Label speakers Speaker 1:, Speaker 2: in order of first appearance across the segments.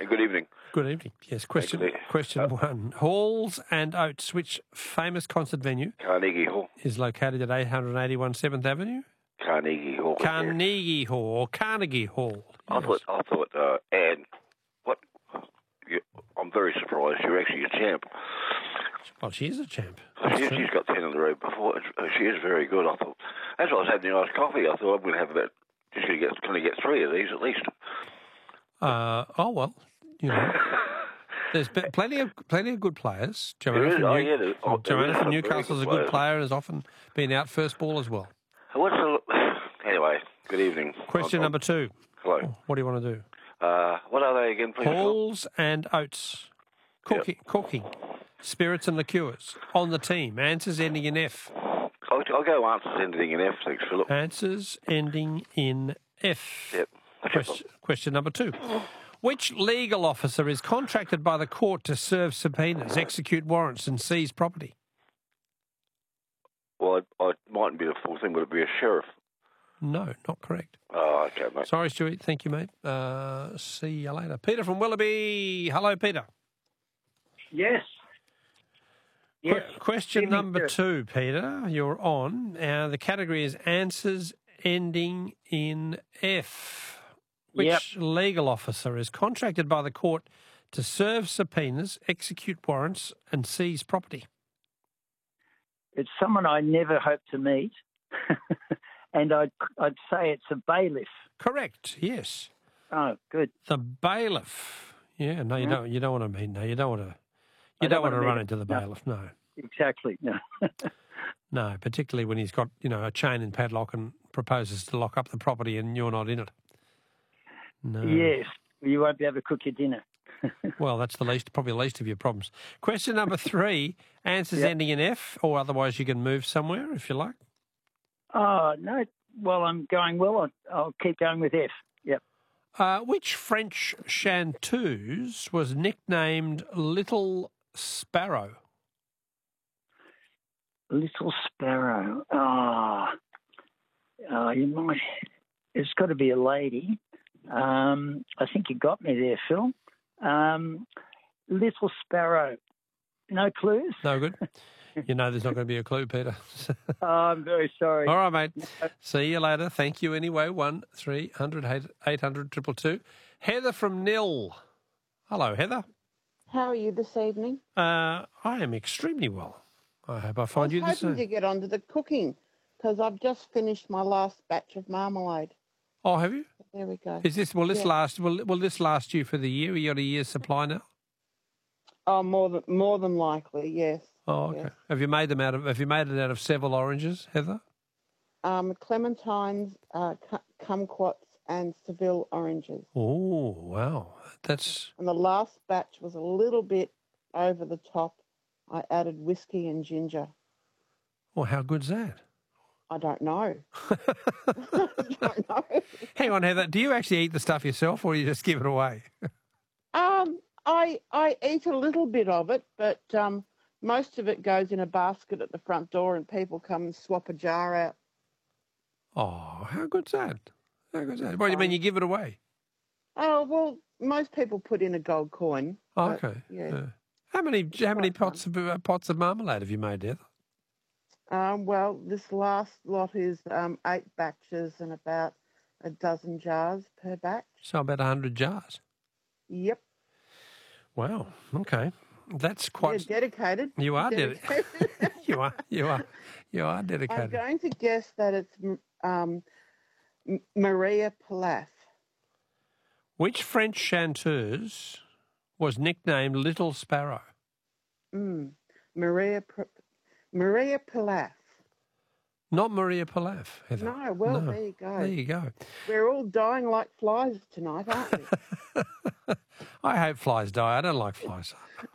Speaker 1: good evening.
Speaker 2: Good evening. Yes, question one. Halls and Oates, which famous concert venue
Speaker 1: Carnegie Hall.
Speaker 2: is located at 881 7th Avenue?
Speaker 1: Carnegie Hall.
Speaker 2: Carnegie Hall or Carnegie Hall. Yes.
Speaker 1: I thought, Anne, what? I'm very surprised you're actually a champ.
Speaker 2: Well, she is a champ.
Speaker 1: She's got 10 in the row before. She is very good. I thought, as I was having a nice coffee, I thought I'm going to have about, just going to get 3 of these at least.
Speaker 2: Oh well, you know, there's plenty of good players. Joanna from Newcastle is a good player and has often been out first ball as well.
Speaker 1: Anyway, good evening.
Speaker 2: Question number 2.
Speaker 1: Hello.
Speaker 2: What do you want to do?
Speaker 1: What are they again, please?
Speaker 2: Halls and Oates. Cooking. Spirits and liqueurs. On the team. Answers ending in F.
Speaker 1: I'll go answers ending in F, thanks, Philip.
Speaker 2: Answers ending in F.
Speaker 1: Yep.
Speaker 2: Question number 2. Which legal officer is contracted by the court to serve subpoenas, execute warrants and seize property?
Speaker 1: Well, it mightn't be the full thing. Would it be a sheriff?
Speaker 2: No, not correct.
Speaker 1: Oh, okay, mate.
Speaker 2: Sorry, Stuart. Thank you, mate. See you later. Peter from Willoughby. Hello, Peter.
Speaker 3: Yes.
Speaker 2: Question number 2, Peter. You're on. The category is answers ending in F. Which legal officer is contracted by the court to serve subpoenas, execute warrants and seize property?
Speaker 3: It's someone I never hope to meet, and I'd say it's a bailiff.
Speaker 2: Correct, yes.
Speaker 3: Oh, good.
Speaker 2: The bailiff. Yeah, no, you don't want to meet. No, you don't want to run into the bailiff, no.
Speaker 3: Exactly, no.
Speaker 2: No, particularly when he's got, a chain and padlock and proposes to lock up the property and you're not in it. No.
Speaker 3: Yes, you won't be able to cook your dinner.
Speaker 2: Well, that's probably the least of your problems. Question number 3, answers ending in F, or otherwise you can move somewhere if you like.
Speaker 3: Oh, no. Well, I'm going well. I'll keep going with F. Yep.
Speaker 2: Which French chanteuse was nicknamed Little Sparrow?
Speaker 3: Little Sparrow. You might. It's got to be a lady. I think you got me there, Phil. Little Sparrow. No clues?
Speaker 2: No good. You know there's not going to be a clue, Peter.
Speaker 3: Oh, I'm very sorry.
Speaker 2: All right, mate. See you later. Thank you anyway. 1300 800 222. Heather from Nil. Hello, Heather.
Speaker 4: How are you this evening?
Speaker 2: I am extremely well. I hope I find you the same.
Speaker 4: I was hoping to get onto the cooking because I've just finished my last batch of marmalade.
Speaker 2: Oh, have you?
Speaker 4: There we go.
Speaker 2: Will this last you for the year? You got a year's supply now?
Speaker 4: Oh, more than likely, yes.
Speaker 2: Oh, okay.
Speaker 4: Yes.
Speaker 2: Have you made it out of several oranges, Heather?
Speaker 4: Clementines, kumquats, and Seville oranges.
Speaker 2: Oh, wow.
Speaker 4: And the last batch was a little bit over the top. I added whiskey and ginger.
Speaker 2: Well, how good's that?
Speaker 4: I don't know. I don't know.
Speaker 2: Hang on, Heather. Do you actually eat the stuff yourself, or do you just give it away?
Speaker 4: I eat a little bit of it, but most of it goes in a basket at the front door, and people come and swap a jar out.
Speaker 2: Oh, how good's that? How good's that? What do you mean you give it away?
Speaker 4: Oh well, most people put in a gold coin.
Speaker 2: Oh, okay.
Speaker 4: Yeah.
Speaker 2: How many pots of marmalade have you made, Heather?
Speaker 4: Well, this last lot is 8 batches and about a dozen jars per batch.
Speaker 2: So about 100 jars?
Speaker 4: Yep.
Speaker 2: Wow. Okay. That's quite...
Speaker 4: You're dedicated.
Speaker 2: You are dedicated. You are dedicated.
Speaker 4: I'm going to guess that it's Maria Pilaf.
Speaker 2: Which French chanteuse was nicknamed Little Sparrow?
Speaker 4: Maria Pilaf.
Speaker 2: Not Maria Pilaf, Heather.
Speaker 4: No, well, there you go.
Speaker 2: There you go.
Speaker 4: We're all dying like flies tonight, aren't we?
Speaker 2: I hope flies die. I don't like flies.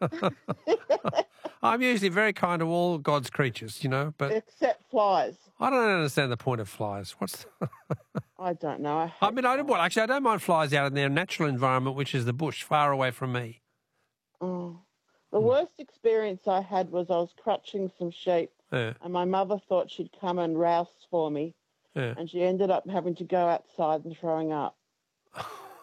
Speaker 2: I'm usually very kind to all God's creatures, but...
Speaker 4: Except flies.
Speaker 2: I don't understand the point of flies.
Speaker 4: I don't know.
Speaker 2: I don't mind flies out in their natural environment, which is the bush, far away from me.
Speaker 4: Oh. The worst experience I had was I was crutching some sheep, and my mother thought she'd come and rouse for me, and she ended up having to go outside and throwing up.